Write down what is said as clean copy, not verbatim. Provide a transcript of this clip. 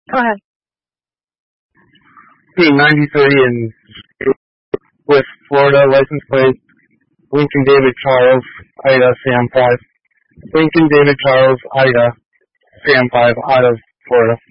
Go ahead. P93 and with Florida license plate Lincoln David Charles Ida Sam 5. Lincoln David Charles Ida Sam 5 out of Florida.